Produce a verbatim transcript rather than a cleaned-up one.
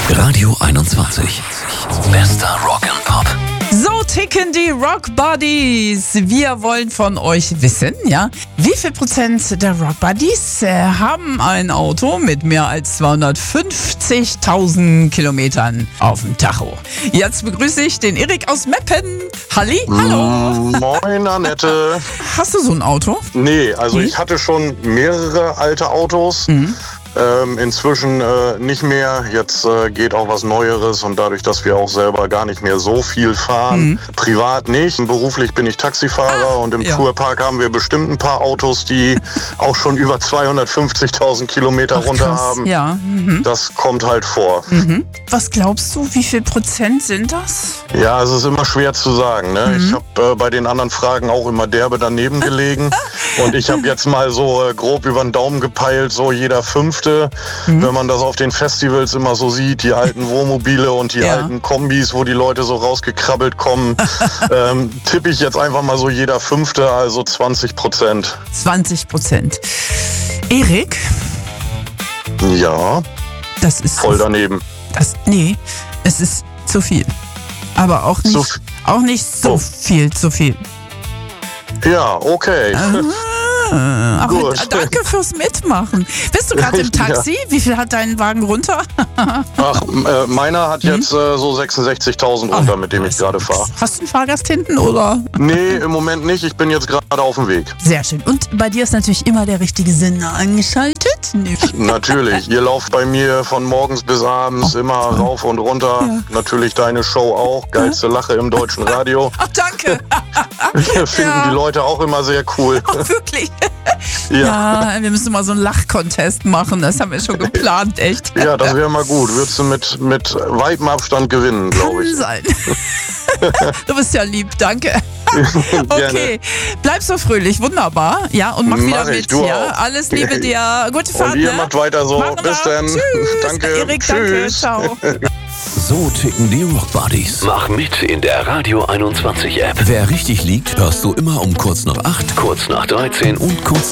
Radio einundzwanzig. Bester Rock'n'Pop. So ticken die Rock Buddies. Wir wollen von euch wissen, ja, wie viel Prozent der Rock Buddies äh, haben ein Auto mit mehr als zweihundertfünfzigtausend Kilometern auf dem Tacho. Jetzt begrüße ich den Erik aus Meppen. Halli, hallo. Moin, Annette. Hast du so ein Auto? Nee, also Mhm. ich hatte schon mehrere alte Autos. Mhm. Ähm, inzwischen äh, nicht mehr. Jetzt äh, geht auch was Neueres und dadurch, dass wir auch selber gar nicht mehr so viel fahren, Mhm. privat nicht. Beruflich bin ich Taxifahrer Ah, und im ja. Fuhrpark haben wir bestimmt ein paar Autos, die auch schon über zweihundertfünfzigtausend Kilometer Ach, runter krass. haben. Ja. Mhm. Das kommt halt vor. Mhm. Was glaubst du, wie viel Prozent sind das? Ja, es ist immer schwer zu sagen. Ne? Mhm. Ich habe äh, bei den anderen Fragen auch immer derbe daneben gelegen. Und ich habe jetzt mal so äh, grob über den Daumen gepeilt, so jeder Fünfte. Mhm. Wenn man das auf den Festivals immer so sieht, die alten Wohnmobile und die Ja. alten Kombis, wo die Leute so rausgekrabbelt kommen, ähm, tippe ich jetzt einfach mal so jeder Fünfte, also zwanzig Prozent. zwanzig Prozent. Erik, Ja, das ist voll daneben. Das, nee, es ist zu viel. Aber auch nicht, Zu f- auch nicht so Oh. viel zu viel. Ja, okay. Ah, aber Gut. danke fürs Mitmachen. Bist du gerade im Taxi? Wie viel hat dein Wagen runter? Ach, äh, meiner hat jetzt äh, so sechsundsechzigtausend runter, mit dem ich gerade fahre. Hast du einen Fahrgast hinten oder? Nee, im Moment nicht. Ich bin jetzt gerade auf dem Weg. Sehr schön. Und bei dir ist natürlich immer der richtige Sender angeschaltet. Nee. Natürlich. Ihr lauft bei mir von morgens bis abends immer rauf und runter. Ja. Natürlich deine Show auch. Geilste Lache im deutschen Radio. Ach, danke. Finden Ja. die Leute auch immer sehr cool. Ach, wirklich. Ja. Ja, wir müssen mal so einen Lachcontest machen. Das haben wir schon geplant, echt. Ja, das wäre mal gut. Würdest du mit, mit weitem Abstand gewinnen, glaube Kann ich. sein. Du bist ja lieb, danke. Gerne. Okay, bleib so fröhlich, wunderbar. Ja, und mach, Mach wieder ich, mit. du Ja, auch. alles Liebe dir. Gute Fahrt. Und ihr ne? macht weiter so. Machen Bis wir. dann. Tschüss. Danke. Erik, Tschüss. danke. Ciao. So ticken die Rock Buddies. Mach mit in der Radio einundzwanzig App. Wer richtig liegt, hörst du immer um kurz nach acht, Kurz nach dreizehn und kurz